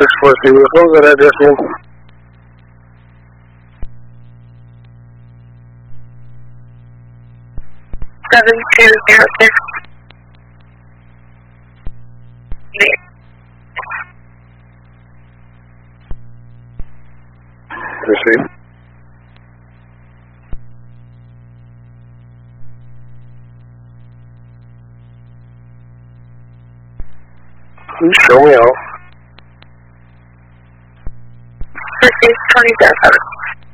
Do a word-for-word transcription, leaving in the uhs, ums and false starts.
six four zero. What was that address again? Seven two zero six. Receive. You show me out. Receive twenty seven.